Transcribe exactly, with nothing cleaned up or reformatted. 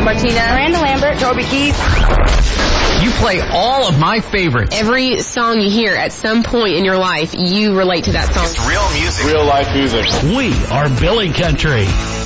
Martina, Miranda Lambert, Toby Keith. You play all of my favorites. Every song you hear at some point in your life, you relate to that song. It's real music. Real life music. We are Billy Country.